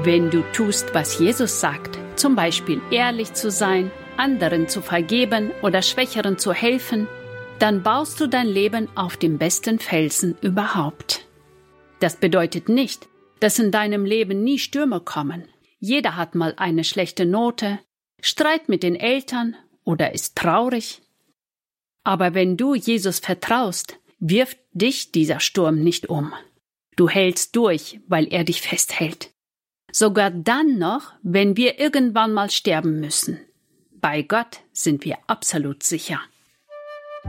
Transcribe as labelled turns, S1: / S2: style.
S1: Wenn du tust, was Jesus sagt, zum Beispiel ehrlich zu sein, anderen zu vergeben oder Schwächeren zu helfen, dann baust du dein Leben auf dem besten Felsen überhaupt. Das bedeutet nicht, dass in deinem Leben nie Stürme kommen. Jeder hat mal eine schlechte Note, Streit mit den Eltern oder ist traurig. Aber wenn du Jesus vertraust, wirft dich dieser Sturm nicht um. Du hältst durch, weil er dich festhält. Sogar dann noch, wenn wir irgendwann mal sterben müssen. Bei Gott sind wir absolut sicher.